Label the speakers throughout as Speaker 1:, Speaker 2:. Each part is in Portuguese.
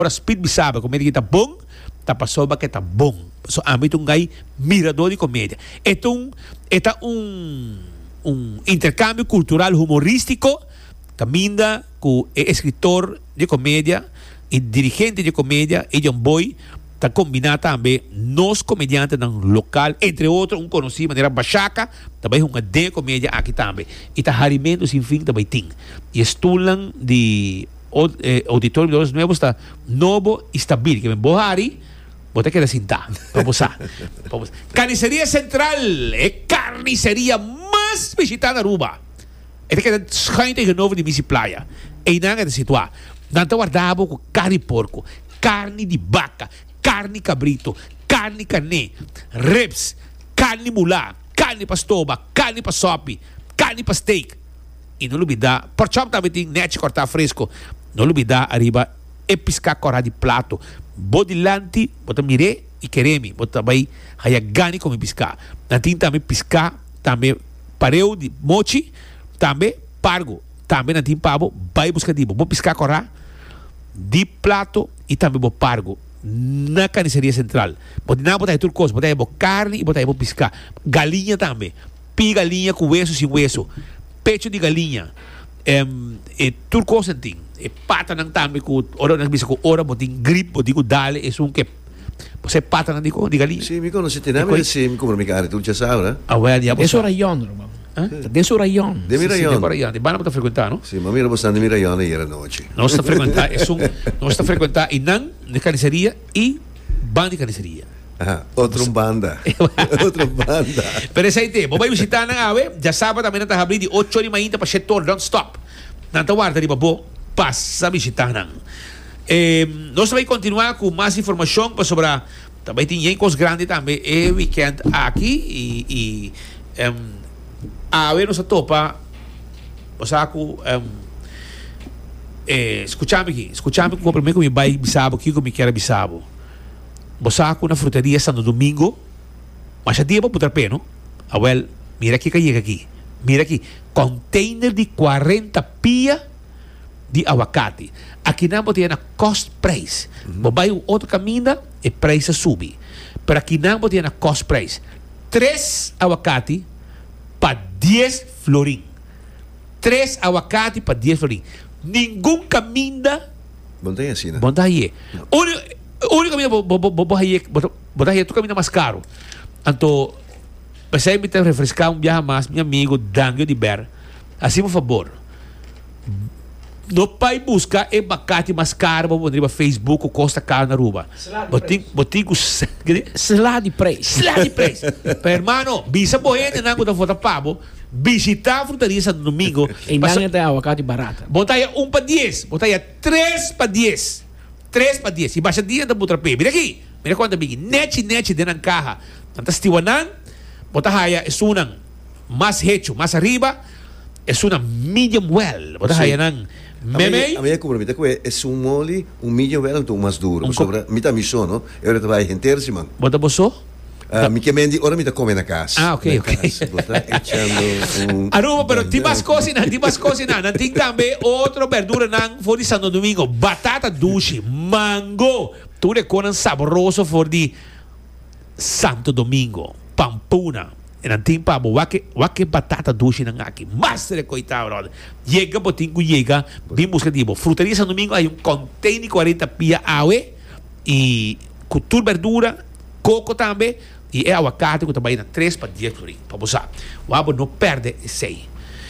Speaker 1: Ora speed bisaba comédia que tá bom, tá pasoba que tá bom. So âmbito um gai mirador de comédia. É um intercâmbio cultural humorístico caminda com escritor de comédia e dirigente de comédia e John Boy está combinado também nós comediantes no local, entre outros um conhecido de maneira bachaca, também uma de comédia aqui também e está harimento sem fim também tem e estulam de auditório de Olhos Novos está novo estabil que me bohari vou ter que sentar para posar. Carniceria Central é carniceria mais visitada na Aruba. É que schijnt tegenover de Missy Playa. E não é de situar. Dan te guardavo com carne de porco, carne de vaca, carne de cabrito, carne de carne, ribs, carne de mulá, carne para estoba, carne para sopi, carne para steak. E não olvidar, por chop também tem net cortar fresco. Não olvidar arriba e piscar corá de prato. Bodilante, bota mire e quereme, bota vai hayagani como piscar. Nantin também piscar, também pareu de mochi, também pargo, também nantin pavo, vai buscar dibo. Vou piscar corá de prato e também vou pargo na carniceria central. Botar botar tudo coisa, botar carne e botar piscar. Galinha também, pi galinha com hueso sem hueso, pecho de galinha. Tudo coisa tem. Pata nang também com ora nang bisa com ora botin grip botin com dale é um que você pata nang di galinha.
Speaker 2: Sì, mi conosci te name se mi come mica tu già sai,
Speaker 1: Ah, well, ya
Speaker 3: De su rayon, Roma. De su rayon.
Speaker 2: De mi rayon.
Speaker 1: Di bana bota frequentar, no?
Speaker 2: Sì, ma mi ero postando mi rayon ieri notte.
Speaker 1: Non sta frequentar, non sta frequentar in nan de carniceria e ban di carniceria.
Speaker 2: Ah, outra banda. Outra banda.
Speaker 1: Per esempio, vai visitare na ave, già sabato também tá abrir de 8 horas da manhã para setor don't stop. Nanta guarda di babo, passa visitar nan. Nós vamos continuar com mais informação sobre também tem coisas grandes também é weekend aqui e a ver nossa topa o saco escuchame com primeiro que me vai bisabo aqui que me quer bisabo o saco na fruteria Santo Domingo mas a dia para botar pé não well mira aqui que chega aqui mira aqui container de 40 pia de aguacate. Aqui não tem na cost price. Vai o outro caminho e preço sube. Pero aqui não tem na cost price. 3 aguacate para 10 florim. 3 aguacate para 10 florim. Nenhum caminho.
Speaker 2: Bom assim, né?
Speaker 1: Bom daí. O único caminho botar aí tu caminho mais caro. Então, pensei me ter refrescar viagem mais, meu amigo Dangio de Ber. Assim, por favor. No pai busca abacate mais caro para poder Facebook ou costa caro na Aruba. Botigo
Speaker 3: Slá de preço.
Speaker 1: Slá de preço. Hermano, visa boiente na conta foto pabo, visitar a frutaria Santo Domingo.
Speaker 3: E não tem aguacate barata.
Speaker 1: Botar aí 1 para 10, botar aí 3 para 10. 3 para 10. E baixa dia da botar pé. Mira aqui. Mira quanto big. Net de na caja. Tantas tiwanan, botar aí é sunang mais hecho, mais arriba, é sunang medium well. Botar aí nang Meme?
Speaker 2: A minha comprometida com é um mole, milho velho, um mais duro. Sobre mita mi sono, e ora vai rendersi, man.
Speaker 1: Bota bosso?
Speaker 2: Mi chiamendi, ora mi da come na casa.
Speaker 1: Ah, ok. Aruba, pero ti vas cocinar. Não tem também outra verdura não for de Santo Domingo. Batata doce, mango. Tudo é coisa saboroso for de Santo Domingo. Pampuna. Não tem pabo, wake batata doce na aqui. Mas é coitado, brother. Chega, botinho, chega. Bem busca tipo. Fruteria Santo Domingo, aí container 40 pia aue. E cultura verdura, coco também. E é aguacate que também na 3 para 10 florim. Para usar. O abo não perde esse aí.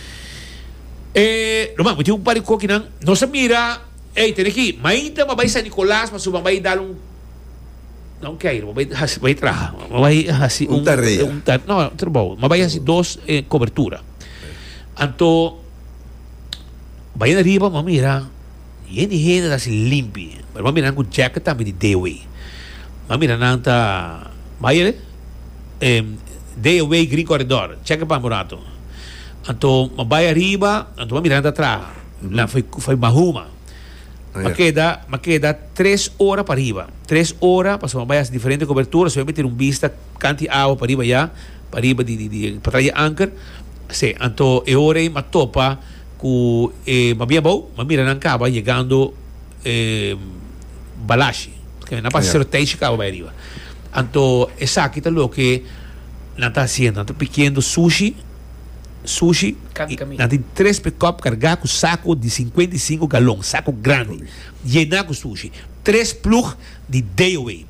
Speaker 1: Romano, tem par de coco que não se mira. Ei, tem aqui. Mas ainda vai San Nicolás, mas vai dar não quero, vai trazer, vai assim não, tudo bom, mas vai assim 2 cobertura. Então, vai na riba, mas mira, e ele assim limpo, mas mira com jacket também de Dayaway, mas mira nanta, vai Dayaway Green Corridor, checa para morato. Então, vai arriba, então mira nanta atrás, lá foi Mahuma. Mas queda 3 horas para arriba. 3 horas, para vai as diferentes coberturas, você vai ter vista, canti água para arriba para trazer anchor. Sim, então, é hora de topa, que, mas bom, mas mira, não acaba chegando, balashi que na para ser teixe cá vai arriba. Então essa aqui tá lo que não está haciendo, não está piquando sushi, não tem 3 pick-up carregar com saco de 55 galões, saco grande, llenar com sushi, 3 plug de day away.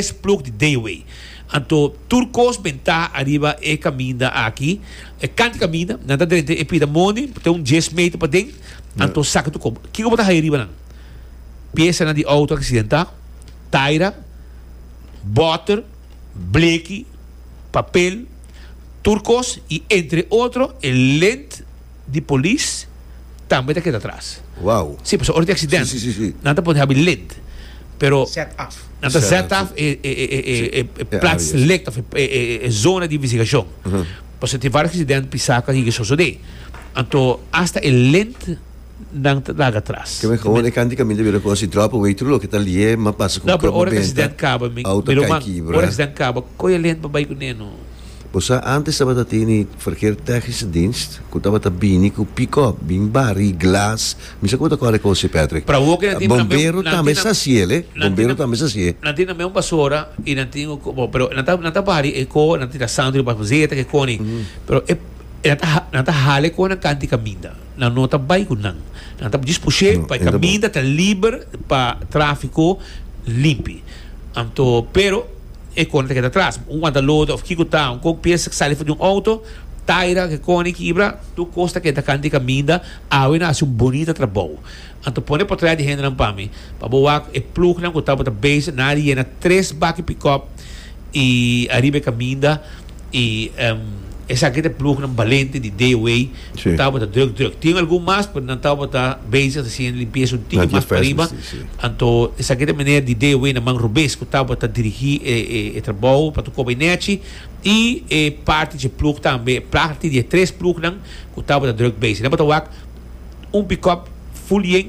Speaker 1: Então, turcos venta arriba e caminha aqui, canto caminha, não está dentro, e pida money, tem 10 metros para dentro, então saca tu como. O que eu vou aí arriba não? Peça de auto acidental, taira, butter, bleque, papel, turcos e entre outros, el lente de polícia também está aqui atrás.
Speaker 2: Uau.
Speaker 1: Sim, por hora de acidente.
Speaker 2: Sim.
Speaker 1: Não pode haver lente. Pero
Speaker 3: Set off.
Speaker 1: nada set-off plaats select of zona de investigação. Porque tem vários acidentes pisacas e isso sucede. Então, hasta el lente não está lá atrás.
Speaker 2: Que me gewoon ik kan die kaminde willen gewoon si drop away tulo kita liye mapasa ko.
Speaker 1: Não, pero hora que acidente acaba,
Speaker 2: auto
Speaker 1: hora
Speaker 2: kay
Speaker 1: que acidente acaba, coia lente babay ko neno.
Speaker 2: Bosa antes estaba tini verkeertechnische dienst, kutaba tabini ku pick-up, bing bari, glas, misa kuta kore ko si Patrick.
Speaker 1: Para o que
Speaker 2: bombero também sa siele, bombero também sa siele.
Speaker 1: Não tem na mesma vassoura e não tem o, pero não tá bari e ko não tem a sound para fazer que coni, pero não tá hale ko na kanti caminda, não tá bai ko não tá dispuxer para caminda tá livre para tráfico limpo. Então, pero e quando que atrás load of kiko tá peça que sai de auto taira que cone quebra tu costa que tá canti caminda a na um bonito trabalho então põe por trás de renda não para mim para boa e plug não que tá para base na área na 3 back pick up e arriba caminda e essa aqui é plug não valente de day away tá para drug tem algum mais para não tá para base assim limpeza um tico mais para arriba então essa aqui é maneira de day away na mão rubesco tá para dirigir e trabalho para tu gabinete e parte de plug também parte de 3 plug não que tá para drug base não para pick up full yen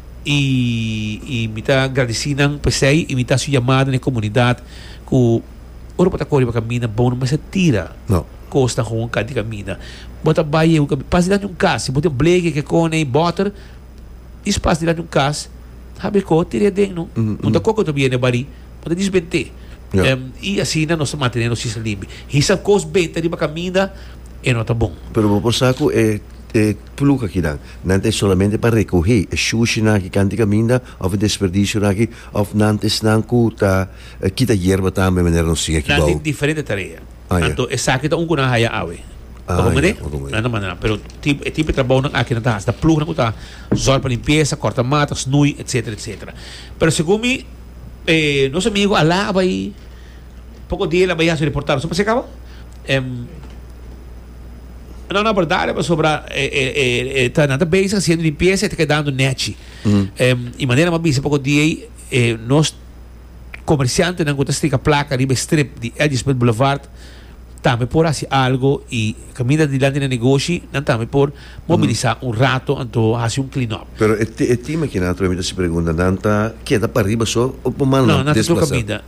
Speaker 1: e me tá agradecendo por sei e me tá sua chamada na comunidade que ora para correr para caminhar bom mas se tira
Speaker 2: não
Speaker 1: costa com um de caminha bota baia passa dentro de caso bota bleque que cone butter espaço dentro de caso sabe que tira dentro não tá coco também né bari pode desbenter e assim na nossa matéria nos se limpe isso cos bem tá de caminha e não tá bom
Speaker 2: pero por saco pluk aqui não é somente para recolher sushi na que canti caminha ou desperdício na que ou não é não cuta kita hierba também maneira não siga aqui
Speaker 1: não diferente tarefa então essa aqui tá guna haya awe não maneira pero tipo de trabalho não aqui não tá da plug não tá zor para limpeza corta mata snui etc pero segundo me nosso amigo Alá vai pouco dia ele vai se reportar só para se acaba não na verdade para sobrar tá nada bem fazendo limpeza e tá dando net e maneira mais bem pouco dia nós comerciante não gosta de placa ali strip de Edisburg Boulevard também por assim algo e caminha adiante no negócio não também por mobilizar rato então fazer clean up
Speaker 2: pero time que naturalmente se pergunta nanta que dá para arriba só ou por mal
Speaker 1: não caminha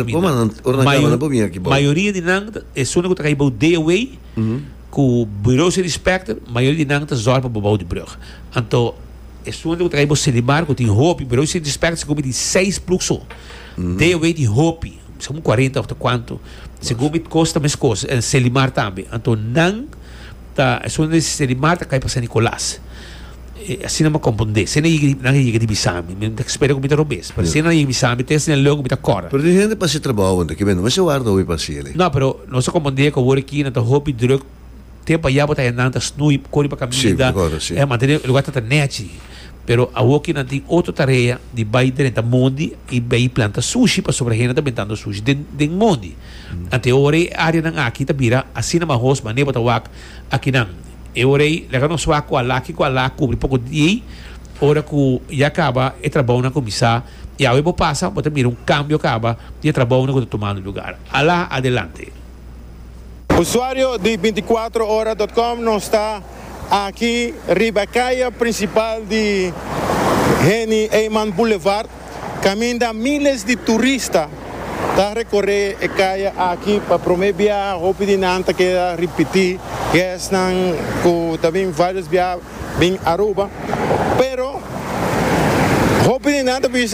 Speaker 1: maioria de nanta é só que tá aí about day away com bureau de inspector maioria de nanta zorpa para de brug então é só que tá aí você limar com tem hope bureau de inspector como de 6 fluxo day away de hope são 40 ou quanto segundo me custa mais coisa Selimar também então não tá só nesse Selimar tá cai para San Nicolás assim não me compreender se não chega de Bissami me espero que me robes mas se não chega de Bissami tem assim logo me tá cora
Speaker 2: pero de gente para se trabalho que vendo mas eu guardo hoje para se ele
Speaker 1: não pero não se compreender que o aqui na hobby drug tempo aí botar andando snui corre para caminho da matéria lugar tá net pero a aqui não tem outra tarefa de vai dentro mundo e vai planta sushi para sobre renda plantando sushi dentro mundo até ore área não aqui tá vira assim na host mas nem botar aqui não eu orei legal não só com a lá cobre pouco dia hora que já acaba e trabalho na comissão e aí vou passar botar mira cambio acaba e trabalho não tomando lugar alá adelante
Speaker 4: usuário de 24horas.com não está aqui ribacaia principal de Henny Eyman Boulevard caminha milhares de turistas tá recorrer e caia aqui para prometer roupa de nanta que repetir que estão com também vários viagens bem Aruba pero roupa de nanta bisa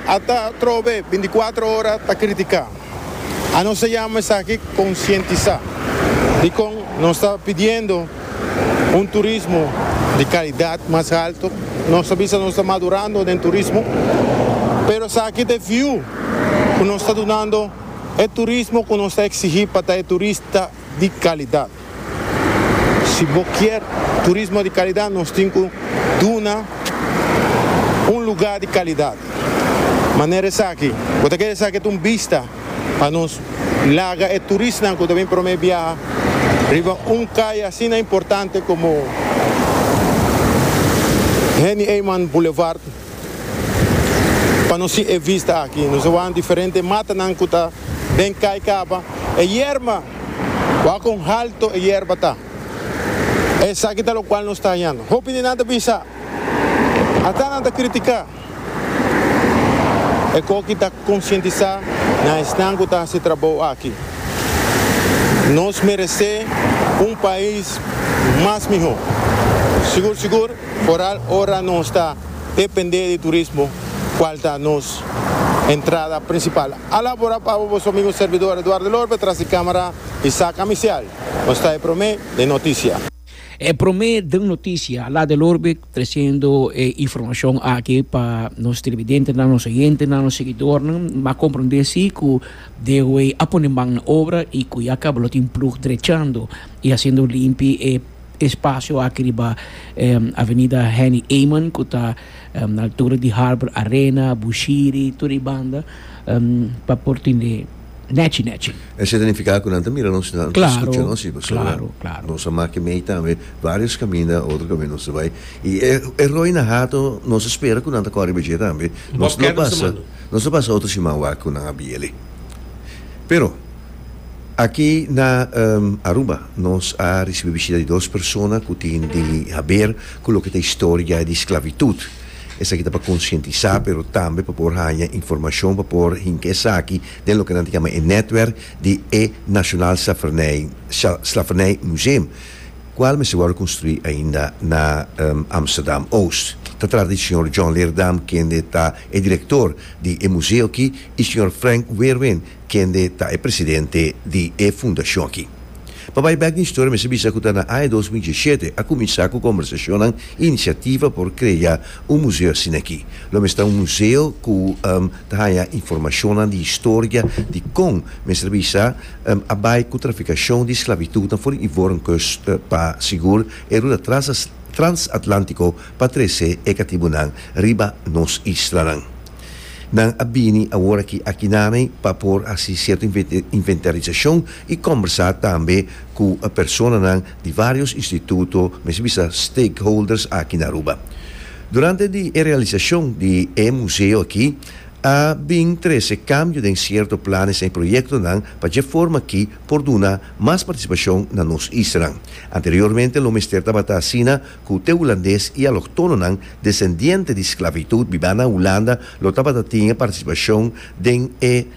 Speaker 4: até trove 24 horas para criticar. A nós se chama isso aqui conscientizar. De como nós está pedindo turismo de qualidade mais alto. Nossa visa não está madurando no turismo. Mas isso aqui de viu que nós está dando é turismo que nós está exigindo para ter turista de qualidade. Se você quer turismo de qualidade, nós temos que dar lugar de qualidade. Maneira essa aqui. Você quer essa aqui tem vista para nós laga é turista que também promete viajar. Riba caia assim é importante como Henny Eyman Boulevard. Para nós ser vista aqui. Nós vamos diferente mata não que está bem cai capa. É hierba. Vai com alto e hierba tá. Essa aqui é o qual nós está olhando. Hope de nada visa. Até nada criticar. É que está conscientizar na estão que está se trabalhando aqui. Nós merecemos país mais melhor. Seguro, por hora não está depender de turismo, qual está a nossa entrada principal. Alabora para o vosso amigo servidor Eduardo Lorbe, traz de câmara Isaac Amicial. Nós está promê de notícia.
Speaker 3: Promete de notícia lá del Orbe, trazendo informação aqui para nos televidentes, nos oyentes, nos seguidores, mas compreender se que deve apoiar na obra e que acaba lo implug derechando e fazendo limpo espaço aqui na Avenida Henny Eyman, que está na altura de Harbor Arena, Bushiri, toda a banda, para portinde Nechi.
Speaker 2: E significa que não mira não
Speaker 3: claro,
Speaker 2: claro. Nossa máquina também vários caminhos, outro caminho não se vai. E Roy na rato não se espera que não está correndo bem também. Não se passa outro chimawa que não havia ali. Pero aqui na Aruba nós a recebido visita de duas pessoas que têm de saber com o que é a história de esclavitud. Essa aqui está para conscientizar, mas também para pôr informação, para pôr essa aqui, dentro do que nós chamamos de netwerk de National Slavernij Museum, qual se vai construir ainda na Amsterdam Oost. Trata de senhor John Leerdam, que é diretor do museu aqui, e o senhor Frank Weerwin, que é presidente da fundação aqui. Para ir back na história, me sabia que na AE 2017 a começar com a conversação na iniciativa por criar museu assim aqui. Lá está museu que tem informação de história de como me sabia a bai com traficação de esclavitud na fora e voram para seguro e ruta transatlântico para trazer e catibunan riba nos islas. Nang abini agora aqui para pôr assim certa inventarização e conversar também com a pessoa de vários institutos, mas stakeholders aqui na Aruba. Durante a realização do museu aqui, há bem 13 cambios em certos planos em projetos para de forma que por dar mais participação na nossa isla. Anteriormente, o Ministério estava assina que o holandês e alóctono descendente de esclavitud vivendo na Holanda, lo estava tendo participação no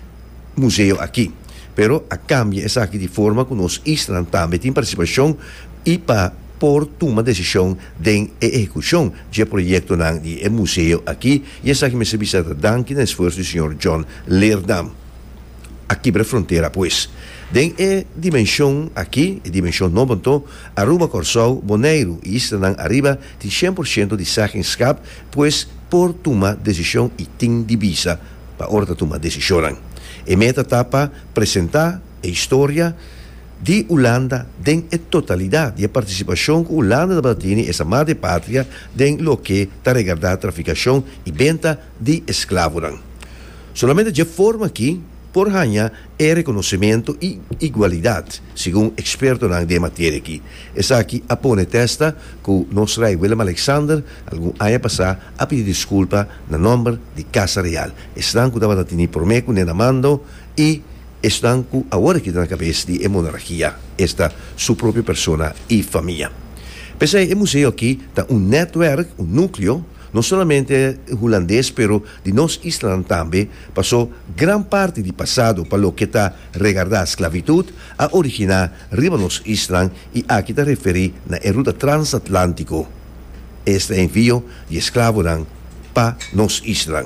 Speaker 2: museu aqui. Pero a cambio essa aqui de forma que nossa isla também tem participação e para por tomar decisão de execução de projeto de museu aqui e essa que me serviço de danke no esforço do senhor John Leerdam aqui para a fronteira pois den dimensão aqui dimensão novo Aruba Corsol Bonaire e Isla arriba de 100% de sagenskap pois por tomar decisão e tem divisa para hora tomar decisão e meta etapa apresentar a história de Holanda den a totalidade de participação que Holanda da Batini essa madre pátria den lo que está regardar traficação e venda de escravos. Solamente de forma aqui por ganhar é reconhecimento e igualdade, segundo experto na de matéria aqui. Essa aqui apone testa que nosso rei Willem Alexander algum ano passado a pedir desculpa no nome de Casa Real. Estão que da Batini por mim com mando e estão agora que na cabeça de monarquia esta sua própria persona e família. Pensei, o museu aqui está network, núcleo, não somente holandês, pero de nós islas também passou grande parte do passado para o que está regardar a esclavitud, a originar riba nos islas e aqui está referir na ruta transatlântico. Este envio de escravos para nos islas.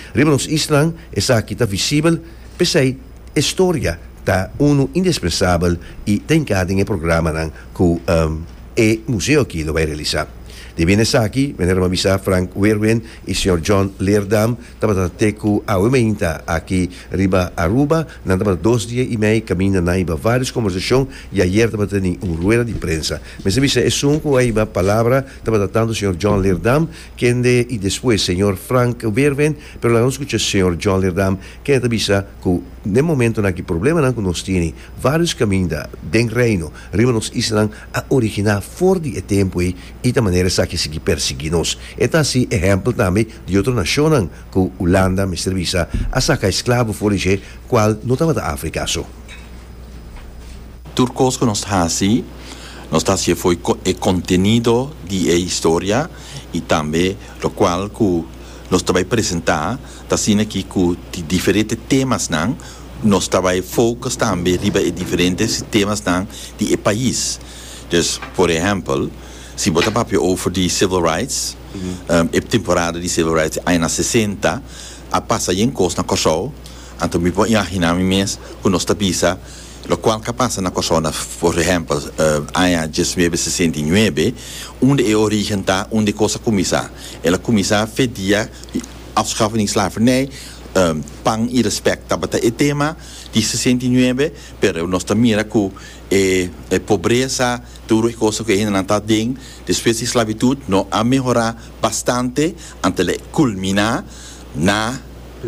Speaker 2: Riba nos Island, essa aqui está visível, pensei, história está indispensável e tem cada em programa que o museu aqui vai realizar. De aqui, venero mabisa Frank Werwen e Sr. John Leerdam, estava teco a umeinta aqui riba Aruba, nada 2 dias e meio caminho na iba várias conversações e ayer estava tendo rueda de prensa. Mas se é sunco a iba palavra, estava tratando o Sr. John Leerdam, que e depois Sr. Frank Werwen, pero lá não escuta o Sr. John Leerdam, que é avisa que no momento naquele problema não nós temos vários caminhos dentro do reino, riba nos Island a originar fora de tempo e da maneira que se perseguimos. Eta assim exemplo também de outra nação que a Holanda me serviça a sacar escravo fora de qual não estava da África só.
Speaker 5: Turcos que nós assim, foi o conteúdo de história e também o qual que nós vai apresentar, assim aqui com diferentes temas não, nós vai focar também em diferentes temas não de país. Dus, por exemplo, se botar papel over de civil rights, a temporada de civil rights aí na 60, a passa em costa na Kosovo, então me pode imaginar mesmo que nós tabisa, o qual que passa na Kosovo, por exemplo, aí em 1969, onde é a origem tá, onde coisa começa. Ela começa a fedia afschaffing de slavernij, pang e respeito para o tema de 69, pero nós também que a pobreza, tudo coisa que ainda não está bem, depois da esclavitud, não a melhorar bastante, até culminar na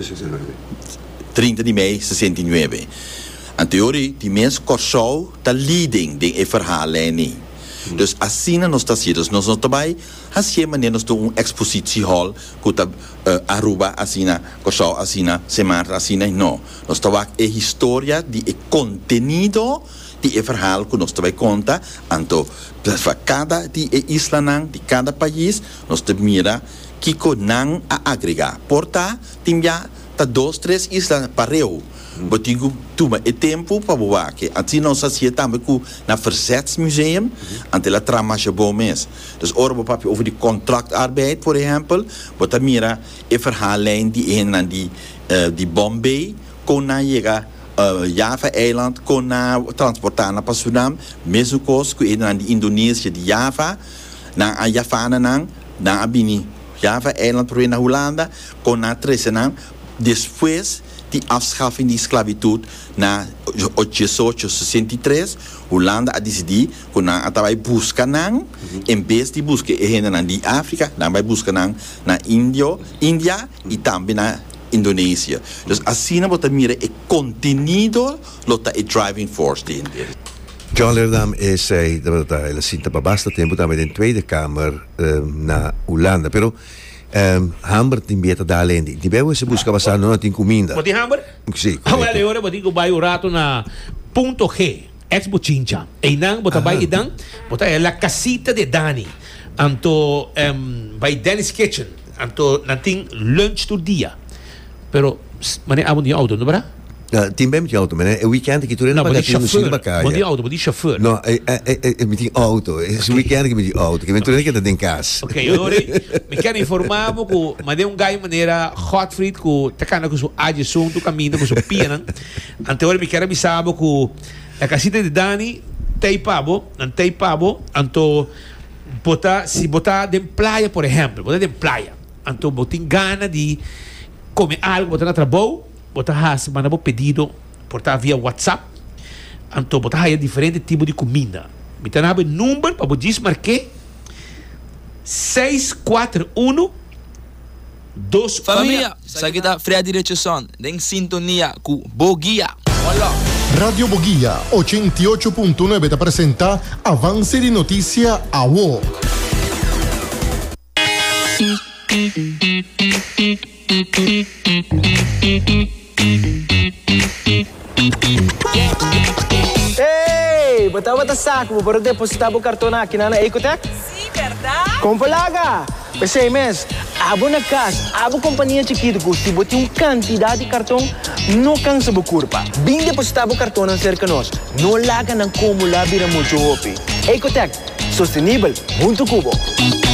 Speaker 5: 30 de maio de 69. A teoria de mesmo Kosovo está leading de verhaal ali. Dus assim nós está sendo, nós não também assim maneira nós temos exposition hall que tá Aruba assim na Kosovo assim na semana assim não, nós estamos a história de conteúdo de verhaal que nós também conta, então para cada de isla de cada país nós te mira que não a agregar, porta tem já tá 2, 3 islas pareu. Botigo toma tempo para boar que assim nós assim também com na Verzetsmuseum ante la tramasje bom mês. Dus ora bo papi over die contractarbeid por exemplo, bota mira e verhaallijn die een die Bombay kon na chega Java eiland kon na transportar na Suriname, mesmo coisa que na die Indonesië die Java na a Javana na abini Java eiland por na Holanda kon na Tresenang depois de afschaffing de esclavitud na 1863, Holanda a decidir que não vai buscar não, em vez de buscar na de África, não vai buscar na Índia e também na Indonésia. Dus assim não mira o conteúdo, lota a driving force dele.
Speaker 2: John Leerdam zei dat hij sinta basta tempo também na Tweede Kamer na Holanda, pero Hamber ti bieta da alendi. Ti bevo se busca passar não tem comida.
Speaker 1: Pode Hamber?
Speaker 2: Sim.
Speaker 1: Agora eu vou digo vai o rato na ponto G, Expo Chincha. E não bota vai idan, bota é la casita de Dani. Anto vai Danny's Kitchen. Anto não tem lunch todo dia. Pero mané abo de auto, não é?
Speaker 2: Tem bem de auto, mas é o weekend que tu não
Speaker 1: pode
Speaker 2: chauffeur.
Speaker 1: Pode auto, pode chauffeur.
Speaker 2: Não, é met auto. É o weekend que met auto. Que tu não quer ter em casa.
Speaker 1: Ok, eu me quero informar que mandei gai maneira Godfried que tá cana com o adjeção do caminho com o piano. Anteora me quero avisar que a casita de Dani tem pavo, anto botar se botar de praia, por exemplo, botar de praia. Anto botin gana de comer algo, botar na trabalho. Botar mandar pedido portar via WhatsApp, então botar aí diferente tipo de comida. Me tem o número para você marcar 641 2
Speaker 6: Família, aqui está Fred Richardson, em sintonia com Boguia. Olá.
Speaker 7: Radio Boguia 88.9 te presenta Avance de Notícia a WO.
Speaker 8: Hey, bota saco, para depositar o cartão aqui na Ecotec?
Speaker 9: Sim, verdade?
Speaker 8: Compalaga! Pensei, mes, abo na casa, abo companhia chiquita, se botar quantidade de cartão, não cansa a curva. Bem depositar o cartão cerca de nós, não larga não como lá vira muito opi. Ecotec, sustentável, muito cubo.